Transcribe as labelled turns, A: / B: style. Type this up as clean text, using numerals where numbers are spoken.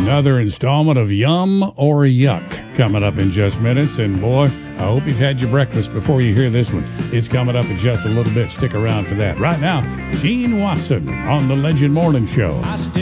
A: Another installment of Yum or Yuck coming up in just minutes. And boy, I hope you've had your breakfast before you hear this one. It's coming up in just a little bit. Stick around for that. Right now, Gene Watson on the Legend Morning Show.